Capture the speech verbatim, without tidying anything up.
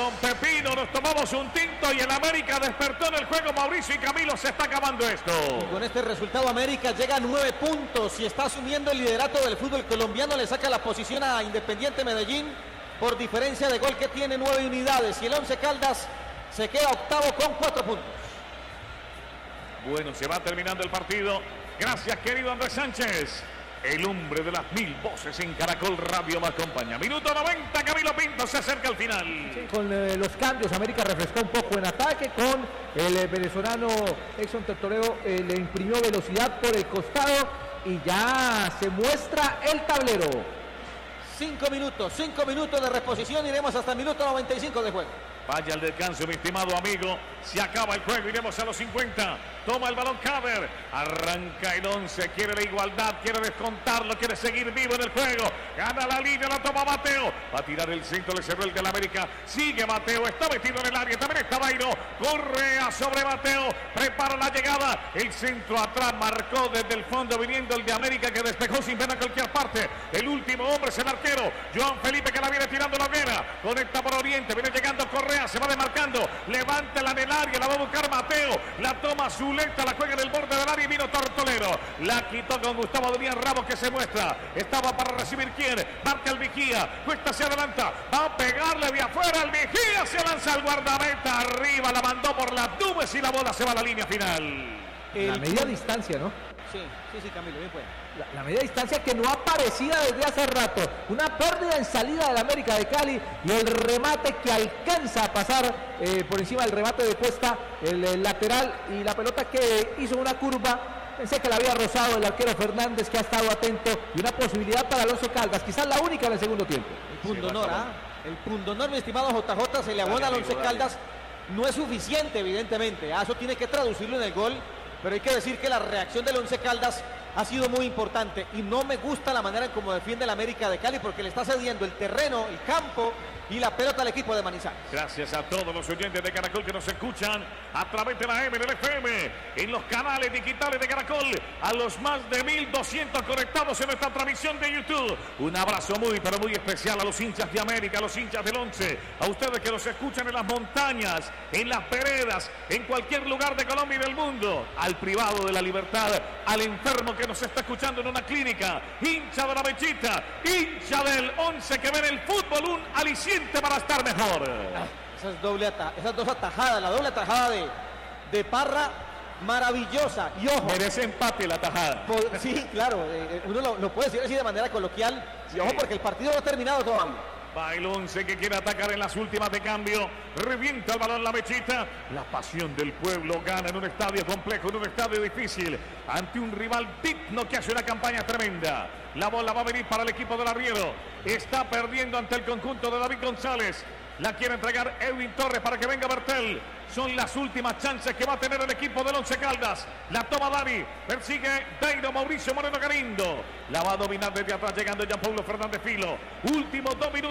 don Pepino, nos tomamos un tinto y el América despertó en el juego. Mauricio y Camilo, se está acabando esto. Y con este resultado América llega a nueve puntos y está asumiendo el liderato del fútbol colombiano. Le saca la posición a Independiente Medellín por diferencia de gol, que tiene nueve unidades, y el Once Caldas se queda octavo con cuatro puntos. Bueno, se va terminando el partido. Gracias, querido Andrés Sánchez. El hombre de las mil voces en Caracol Radio me acompaña. Minuto noventa, Camilo Pinto se acerca al final. Sí, con eh, los cambios, América refrescó un poco en ataque. Con el eh, venezolano Exxon Tortoreo eh, le imprimió velocidad por el costado y ya se muestra el tablero. Cinco minutos, cinco minutos de reposición. Iremos hasta el minuto noventa y cinco de juego. Vaya el descanso, mi estimado amigo. Se acaba el juego, iremos a los cincuenta. Toma el balón Caber. Arranca el once, quiere la igualdad, quiere descontarlo, quiere seguir vivo en el juego. Gana la línea, la toma Mateo. Va a tirar el centro, le cerró el de la América. Sigue Mateo, está metido en el área, también está Dairo. Correa sobre Mateo, prepara la llegada. El centro atrás, marcó desde el fondo viniendo el de América, que despejó sin pena a cualquier parte. El último hombre es el arquero, Joan Felipe, que la viene tirando la hoguera. Conecta por Oriente, viene llegando Correa, se va desmarcando. Levántala en el área, la va a buscar Mateo. La toma Zuleta, la juega en el borde del área y vino Tortolero. La quitó con Gustavo Daniel Ramos, que se muestra. Estaba para recibir quién. Marca el Vigía. Cuesta, se adelanta. Va a pegarle de afuera al Vigía. Se lanza al guardameta arriba. La mandó por las nubes y la bola se va a la línea final. El... La media distancia, ¿no? Sí, sí, sí, Camilo, bien puede. La, la media distancia que no aparecía desde hace rato. Una pérdida en salida del América de Cali y el remate que alcanza a pasar eh, por encima del remate de Cuesta, el, el lateral, y la pelota que hizo una curva. Pensé que la había rozado el arquero Fernández, que ha estado atento, y una posibilidad para Alonso Caldas, quizás la única en el segundo tiempo. El pundonor, ¿ah? El pundonor, mi estimado J J, se le abona al Once Caldas. No es suficiente, evidentemente. Ah, eso tiene que traducirlo en el gol. Pero hay que decir que la reacción del Once Caldas ha sido muy importante y no me gusta la manera en cómo defiende el América de Cali, porque le está cediendo el terreno, el campo y la pelota al equipo de Manizales. Gracias a todos los oyentes de Caracol que nos escuchan a través de la M, del F M, en los canales digitales de Caracol, a los más de mil doscientos conectados en nuestra transmisión de YouTube. Un abrazo muy, pero muy especial a los hinchas de América, a los hinchas del Once, a ustedes que nos escuchan en las montañas, en las veredas, en cualquier lugar de Colombia y del mundo, al privado de la libertad, al enfermo que nos está escuchando en una clínica, hincha de la Mechita, hincha del Once, que ven el fútbol un aliciente para estar mejor. Esa es doble ata esas dos atajadas, la doble atajada de, de Parra, maravillosa. Y ojo, merece empate la tajada. Por, sí, claro, eh, uno lo, lo puede decir así de manera coloquial. Sí. Y ojo, porque el partido no ha terminado todavía. Va el Once, que quiere atacar en las últimas de cambio. Revienta el balón la Mechita. La pasión del pueblo gana en un estadio complejo, en un estadio difícil, ante un rival digno que hace una campaña tremenda. La bola va a venir para el equipo del Arriero. Está perdiendo ante el conjunto de David González. La quiere entregar Edwin Torres para que venga Bertel. Son las últimas chances que va a tener el equipo del Once Caldas. La toma Dani. Persigue Dairo Mauricio Moreno Galindo. La va a dominar desde atrás, llegando Jean Paulo Fernández Filo. Últimos dos minutos.